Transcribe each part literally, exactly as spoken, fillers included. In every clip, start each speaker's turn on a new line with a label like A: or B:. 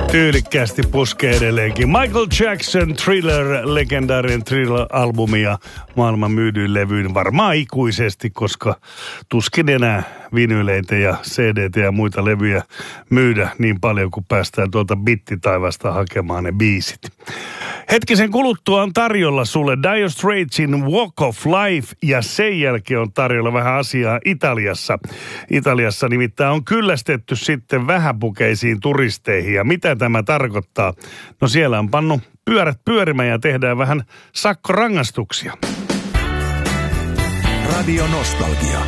A: Tyylikkäästi puskee edelleenkin. Michael Jackson, Thriller, legendaarinen Thriller-albumi ja maailman myydyin levyyn varmaan ikuisesti, koska tuskin enää vinyyleitä ja C D:tä ja muita levyjä myydä niin paljon, kun päästään tuolta bittitaivasta hakemaan ne biisit. Hetkisen kuluttua on tarjolla sulle Dire Straitsin Walk of Life ja sen jälkeen on tarjolla vähän asiaa Italiassa. Italiassa nimittäin on kyllästetty sitten vähäpukeisiin turisteihin ja mitä tämä tarkoittaa? No siellä on pannut pyörät pyörimään ja tehdään vähän sakkorangaistuksia.
B: Radio Nostalgia.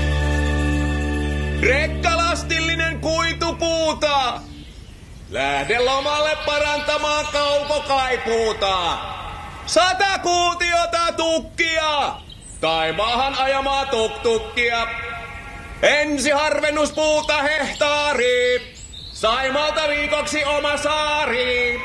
C: Rekkalastillinen kuitupuuta! Lähde lomalle parantamaan kaukokaipuuta. Sata kuutiota tukkia. Tai maahan ajamaa tuktukkia. Ensi harvennuspuuta hehtaari. Saimalta viikoksi oma saari.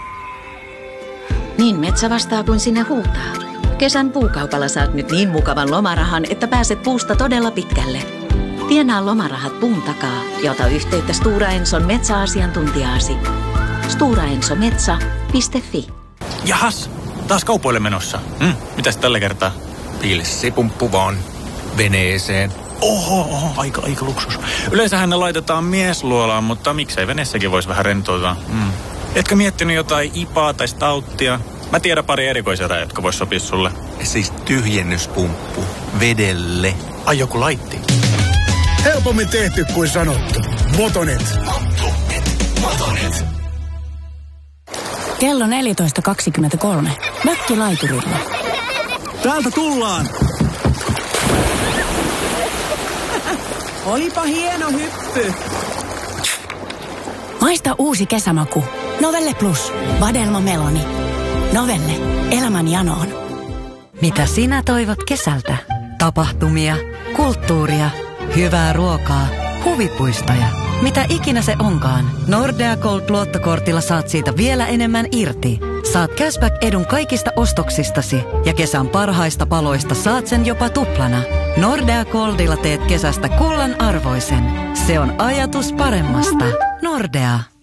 D: Niin metsä vastaa kuin sinne huutaa. Kesän puukaupalla saat nyt niin mukavan lomarahan, että pääset puusta todella pitkälle. Tienaa lomarahat puun takaa ja ota yhteyttä Stora Enson metsäasiantuntijaasi. stora enso metsä piste fi.
E: Jahas, taas kaupoille menossa. Mm, mitäs tällä kertaa?
B: Pilssipumppu vaan veneeseen.
E: Oho, oho, aika, aika luksus. Yleensähän ne laitetaan miesluolaan, mutta miksei veneessäkin voisi vähän rentoutua. Mm. Etkö miettinyt jotain ipaa tai stauttia? Mä tiedän pari erikoiserää, jotka vois sopia sulle.
B: Siis tyhjennyspumppu vedelle.
E: Ai joku laitti.
F: Helpommin tehty kuin sanottu. Motonet.
B: Motonet. Motonet.
G: Kello neljätoista kaksikymmentäkolme. Mökki laiturilla.
F: Täältä tullaan.
H: Olipa hieno hyppy.
G: Maista uusi kesämaku. Novelle Plus. Vadelma Meloni. Novelle. Elämän janoon.
I: Mitä sinä toivot kesältä? Tapahtumia, kulttuuria, hyvää ruokaa, huvipuistoja. Mitä ikinä se onkaan, Nordea Gold-luottokortilla saat siitä vielä enemmän irti. Saat cashback-edun kaikista ostoksistasi ja kesän parhaista paloista saat sen jopa tuplana. Nordea Goldilla teet kesästä kullan arvoisen. Se on ajatus paremmasta. Nordea.